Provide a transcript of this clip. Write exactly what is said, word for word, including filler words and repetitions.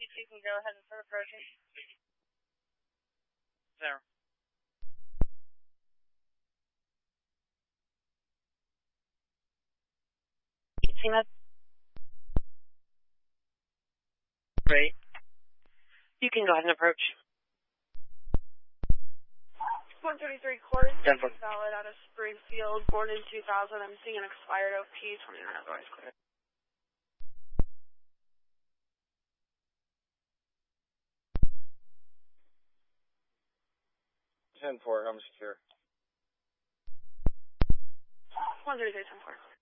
you two can go ahead and start approaching. There. Team up. Great. You can go ahead and approach. one thirty-three court, ten four. valid out of Springfield, born in two thousand. I'm seeing an expired O P, twenty-nine otherwise clear. ten four, I'm secure. one thirty-three, ten four.